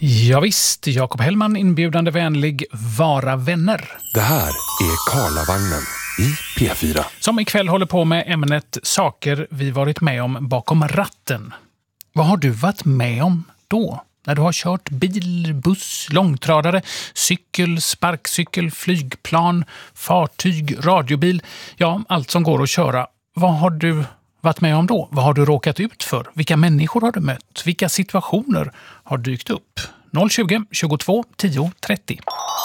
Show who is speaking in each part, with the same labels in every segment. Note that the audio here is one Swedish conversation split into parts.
Speaker 1: Ja visst, Jakob Hellman, inbjudande vänlig, vara vänner.
Speaker 2: Det här är Karlavagnen i P4.
Speaker 1: Som ikväll håller på med ämnet saker vi varit med om bakom ratten. Vad har du varit med om då? När du har kört bil, buss, långtradare, cykel, sparkcykel, flygplan, fartyg, radiobil. Ja, allt som går att köra. Vad har du varit med om då? Vad har du råkat ut för? Vilka människor har du mött? Vilka situationer har dykt upp? 020 22 10 30.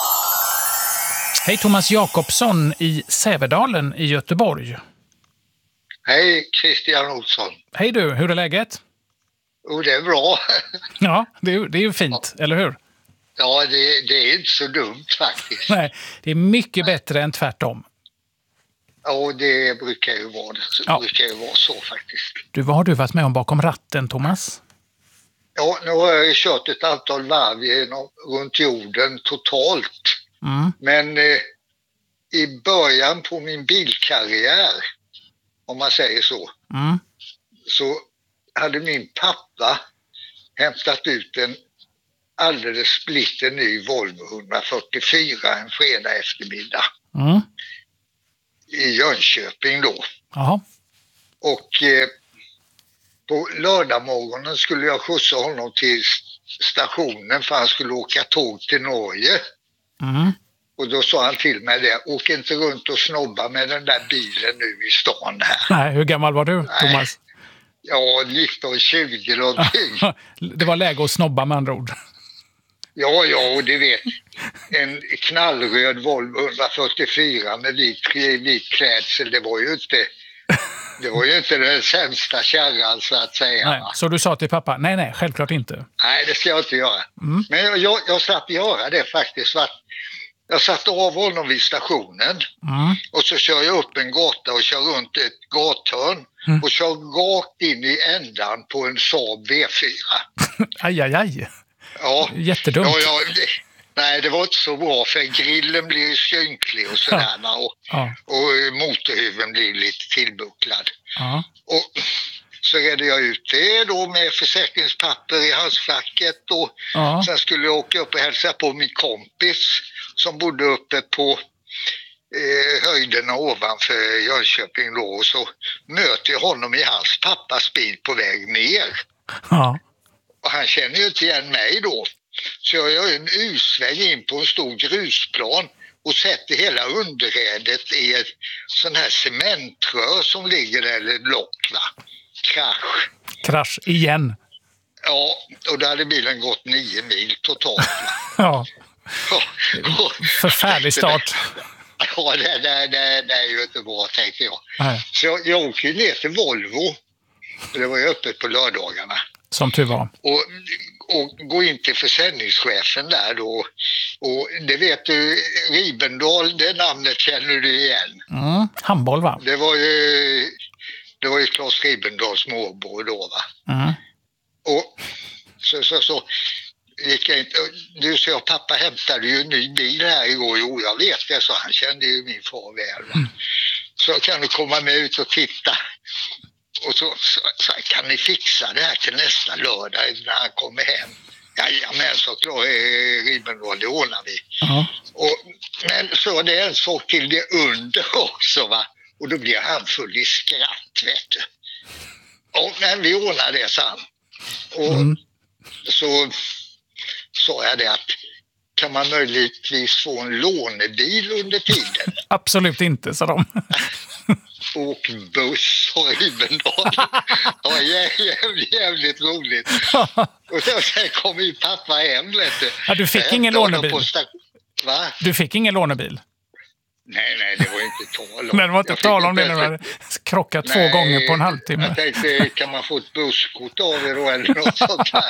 Speaker 1: Hej, Thomas Jakobsson i Sävedalen i Göteborg.
Speaker 3: Hej, Christian Olsson.
Speaker 1: Hej du, hur är läget?
Speaker 3: Jo, det är bra.
Speaker 1: Ja, det är ju fint, eller hur?
Speaker 3: Ja, det är inte så dumt faktiskt.
Speaker 1: Nej, det är mycket bättre än tvärtom.
Speaker 3: Ja, det brukar ju vara, så faktiskt.
Speaker 1: Du, vad har du varit med om bakom ratten, Thomas?
Speaker 3: Ja, nu har jag kört ett antal varv runt jorden totalt.
Speaker 1: Mm.
Speaker 3: Men i början på min bilkarriär, om man säger så, så hade min pappa hämtat ut en alldeles splitter ny Volvo 144 en fredag eftermiddag i Jönköping då.
Speaker 1: Jaha.
Speaker 3: Och på lördagmorgonen skulle jag skjutsa honom till stationen för han skulle åka tåg till Norge. Och då sa han till mig det, åk inte runt och snobba med den där bilen nu i stan här.
Speaker 1: Nej, hur gammal var du, Thomas?
Speaker 3: Ja, 19-20 någonting.
Speaker 1: Det var läge att snobba med andra ord.
Speaker 3: Ja, och du vet, en knallröd Volvo 144 med vit klädsel, det var ju inte den sämsta kärran så att säga.
Speaker 1: Nej, så du sa till pappa, nej, självklart inte.
Speaker 3: Nej, det ska jag inte göra. Men jag slapp göra det faktiskt. Jag satte av honom vid stationen och så kör jag upp en gata och kör runt ett gathörn och kör rakt in i ändan på en Saab V4.
Speaker 1: Aj.
Speaker 3: Ja.
Speaker 1: Jättedumt.
Speaker 3: Nej, det var inte så bra för grillen blir synklig och sådär och motorhuven blir lite tillbucklad. Och så redde jag ut det då med försäkringspapper i halsfacket och sen skulle jag åka upp och hälsa på min kompis som bodde uppe på höjderna ovanför Jönköping då, och så möter jag honom i hans pappas bil på väg ner. Och han känner ju inte igen mig då. Så jag gör en U-sväng in på en stor grusplan och sätter hela underredet i ett sån här cementrör som ligger där, eller block, va?
Speaker 1: Krasch igen.
Speaker 3: Ja, och då hade bilen gått 9 mil totalt.
Speaker 1: Ja. Förfärlig start.
Speaker 3: Ja, det är ju inte bra, tänkte jag.
Speaker 1: Nej.
Speaker 3: Så jag åker ner till Volvo. Det var ju öppet på lördagarna.
Speaker 1: Som tur var.
Speaker 3: Och gå in till försäljningschefen där då. Och det vet du, Ribendal, det namnet känner du igen.
Speaker 1: Handboll, va?
Speaker 3: Det var ju Claes Ribendals morbror då, va? Och så gick jag inte. Du sa, pappa hämtade ju en ny bil här igår. Jo, jag vet det, så han kände ju min far väl, va? Så kan du komma med ut och titta. Och så kan ni fixa det här till nästa lördag när han kommer hem. Jajamän, så klar Ribendal, det ordnar vi. Men så det är en sak till det under också, va? Och då blir han full i skratt, vet du. Men vi ordnar det sen. Och så sa jag det att kan man möjligtvis få en lånebil under tiden?
Speaker 1: Absolut inte, sa de.
Speaker 3: Och buss och Ribendal. Ja, jävligt roligt. Och sen kom ju pappa hem, vet du.
Speaker 1: Ja, du fick ingen lånebil?
Speaker 3: Va?
Speaker 1: Du fick ingen lånebil?
Speaker 3: Nej, det var inte tal om.
Speaker 1: Men det var inte tal om det när du hade krockat 2 gånger på en halvtimme.
Speaker 3: Jag tänkte, kan man få ett busskort av det då eller något sånt där?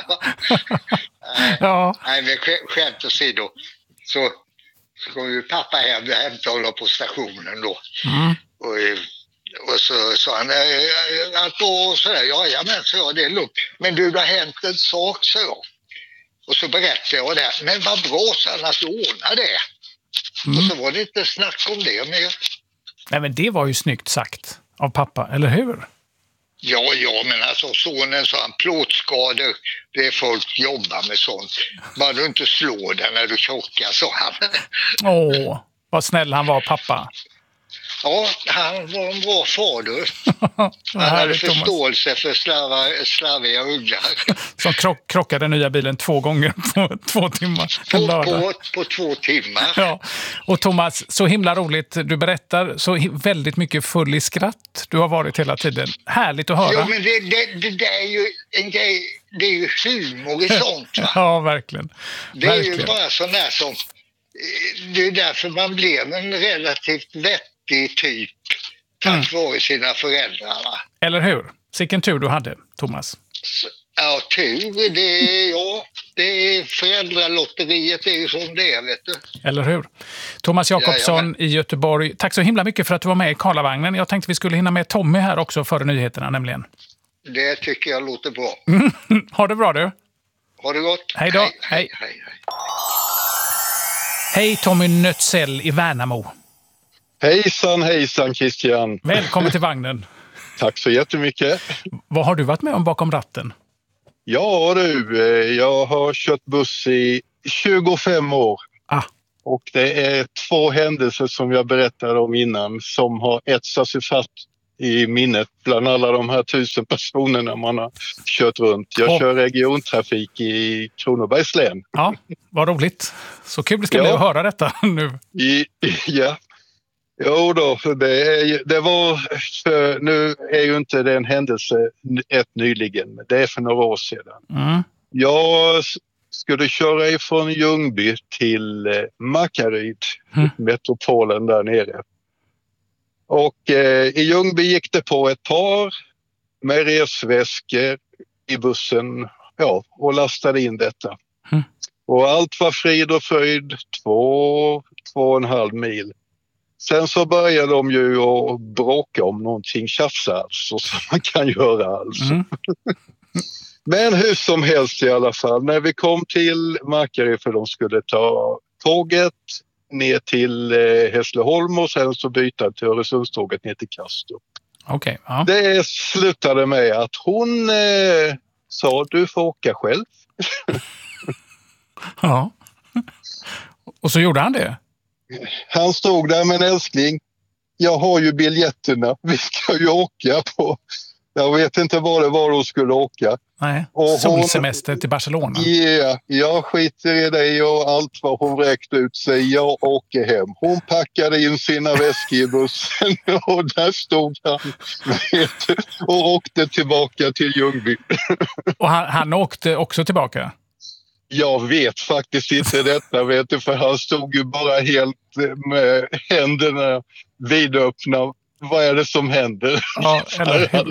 Speaker 3: Nej, men skämt åsido. Så kom ju pappa hem och hämtade honom på stationen då. Och så sa han att då sådär, jajamän, så jag, det är lugnt. Men du, det har hänt en sak, så jag. Och så berättade jag det. Men vad bra, så annars ordnar det. Och så var det inte snack om det mer.
Speaker 1: Nej, men det var ju snyggt sagt av pappa, eller hur?
Speaker 3: Ja, men alltså sonen sa han, plåtskador, det är folk jobbar med sånt. Bara du inte slår den när du krockar, sa han.
Speaker 1: Åh, vad snäll han var, pappa.
Speaker 3: Ja, han var en bra fader. Han hade förståelse för slarviga ungar.
Speaker 1: Som krockade nya bilen 2 gånger på 2 timmar.
Speaker 3: På 2 timmar.
Speaker 1: Ja. Och Thomas, så himla roligt. Du berättar så väldigt mycket full i skratt. Du har varit hela tiden. Härligt att höra.
Speaker 3: Jo, men det där är ju en grej. Det är ju humor i sånt, va?
Speaker 1: Ja, verkligen.
Speaker 3: Det är ju bara sån där som... Det är därför man blev en relativt vettig typ tack vare sina föräldrar. Va?
Speaker 1: Eller hur? Vilken tur du hade, Thomas.
Speaker 3: Ja, tur. Det är föräldralotteriet, det är ju som det är, vet du.
Speaker 1: Eller hur? Thomas Jakobsson i Göteborg. Tack så himla mycket för att du var med i Karlavagnen. Jag tänkte vi skulle hinna med Tommy här också före nyheterna nämligen.
Speaker 3: Det tycker jag låter bra.
Speaker 1: Ha det bra du.
Speaker 3: Ha det gott.
Speaker 1: Hej då. Hej. Hej Tommy Nötsell i Värnamo.
Speaker 4: Hejsan Christian.
Speaker 1: Välkommen till vagnen.
Speaker 4: Tack så jättemycket.
Speaker 1: Vad har du varit med om bakom ratten?
Speaker 4: Ja du, jag har kört buss i 25 år. Och det är 2 händelser som jag berättade om innan som har etsat sig fast i minnet bland alla de här 1000 personerna man har kört runt. Jag kör regiontrafik i Kronobergs län.
Speaker 1: Ja, vad roligt. Så kul ska bli att höra detta nu.
Speaker 4: Ja. Jo då, det var nu är ju inte det en händelse nyligen, men det är för några år sedan. Jag skulle köra ifrån Ljungby till Markaryd, metropolen där nere. Och i Ljungby gick det på ett par med resväskor i bussen och lastade in detta. Och allt var frid och fröjd, 2,5 mil. Sen så började de ju att bråka om någonting, tjafsa alltså, som man kan göra alltså. Men hur som helst i alla fall, när vi kom till Markaryd för de skulle ta tåget ner till Hässleholm och sen så byta till Öresundståget ner till Kastrup.
Speaker 1: Okay,
Speaker 4: Det slutade med att hon sa du får åka själv.
Speaker 1: Ja. Och så gjorde han det?
Speaker 4: Han stod där med en älskling. Jag har ju biljetterna. Vi ska ju åka på... Jag vet inte vad det var de skulle åka.
Speaker 1: Nej, solsemester till Barcelona.
Speaker 4: Ja, jag skiter i det och allt vad hon räckte ut sig. Jag åker hem. Hon packade in sina väskor i bussen och där stod han och åkte tillbaka till Ljungby.
Speaker 1: Och han åkte också tillbaka?
Speaker 4: Jag vet faktiskt inte detta, vet du, för han stod ju bara helt med händerna vidöppna. Vad är det som händer?
Speaker 1: Ja, eller hur?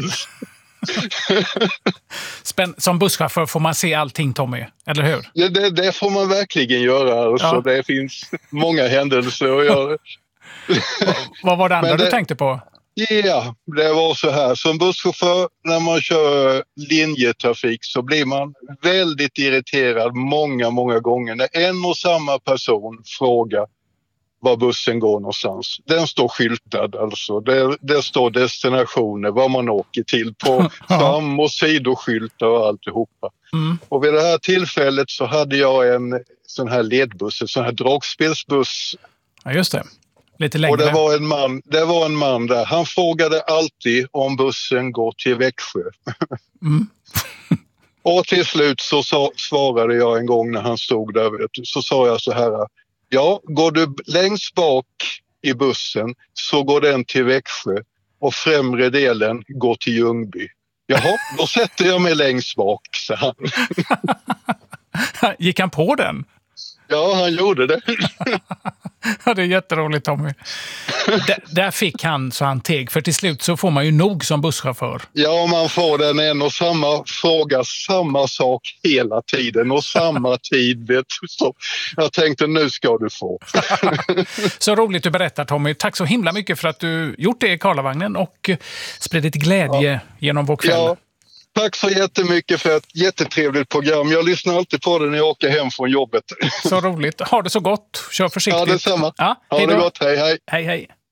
Speaker 1: Som busschaufför får man se allting, Tommy, eller hur?
Speaker 4: Ja, det får man verkligen göra. Alltså. Ja. Det finns många händelser att göra.
Speaker 1: Vad var det andra du tänkte på?
Speaker 4: Ja, det var så här. Som busschaufför när man kör linjetrafik så blir man väldigt irriterad många gånger när en och samma person frågar var bussen går någonstans. Den står skyltad alltså. Det står destinationer, vad man åker till på fram- och sidoskyltar och alltihopa. Och vid det här tillfället så hade jag en sån här ledbuss, en sån här dragspelsbuss.
Speaker 1: Ja, just det. Lite längre.
Speaker 4: Och det var en man där. Han frågade alltid om bussen går till Växjö. Och till slut så svarade jag en gång när han stod där, så sa jag så här: ja, går du längst bak i bussen så går den till Växjö och främre delen går till Ljungby. Jaha, då sätter jag mig längst bak, så han.
Speaker 1: Gick han på den?
Speaker 4: Ja, han gjorde det.
Speaker 1: Ja, det är jätteroligt, Tommy. Där fick han så han teg, för till slut så får man ju nog som busschaufför.
Speaker 4: Ja, man får den en och samma fråga, samma sak hela tiden och samma tid. Vet du. Så jag tänkte, nu ska du få.
Speaker 1: Så roligt du berättar, Tommy. Tack så himla mycket för att du gjort det i Karlavagnen och spridit glädje genom vår kväll.
Speaker 4: Ja. Tack så jättemycket för ett jättetrevligt program. Jag lyssnar alltid på det när jag åker hem från jobbet.
Speaker 1: Så roligt. Ha det så gott. Kör försiktigt.
Speaker 4: Ja, detsamma.
Speaker 1: Ja,
Speaker 4: ha det gott. Hej, hej.
Speaker 1: Hej, hej.